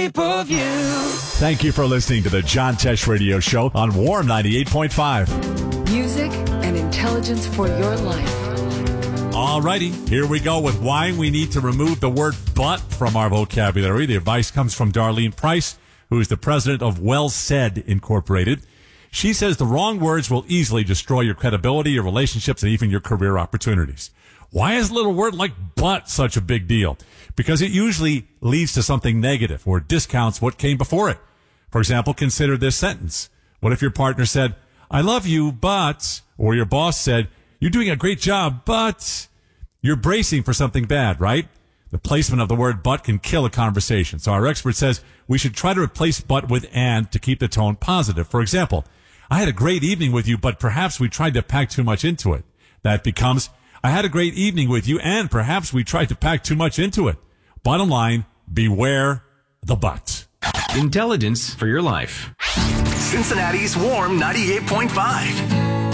shape of you. Thank you for listening to the John Tesh Radio Show on Warm 98.5. Music and intelligence for your life. Alrighty, here we go with why we need to remove the word but from our vocabulary. The advice comes from Darlene Price, who is the president of Well Said Incorporated. She says the wrong words will easily destroy your credibility, your relationships, and even your career opportunities. Why is a little word like but such a big deal? Because it usually leads to something negative or discounts what came before it. For example, consider this sentence. What if your partner said, I love you, but, or your boss said, you're doing a great job, but you're bracing for something bad, right? The placement of the word but can kill a conversation. So our expert says we should try to replace but with and to keep the tone positive. For example, I had a great evening with you, but perhaps we tried to pack too much into it. That becomes, I had a great evening with you, and perhaps we tried to pack too much into it. Bottom line, beware the but. Intelligence for your life. Cincinnati's Warm 98.5.